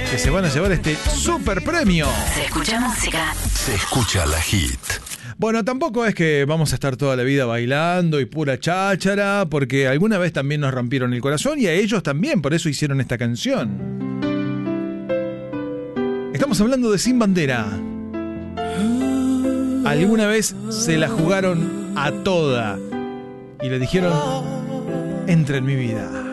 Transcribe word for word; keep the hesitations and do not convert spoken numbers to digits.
que se van a llevar este super premio. Se escucha música. Se escucha la hit. Bueno, tampoco es que vamos a estar toda la vida bailando y pura cháchara, porque alguna vez también nos rompieron el corazón y a ellos también, por eso hicieron esta canción. Estamos hablando de Sin Bandera. Alguna vez se la jugaron a toda y le dijeron: entra en mi vida.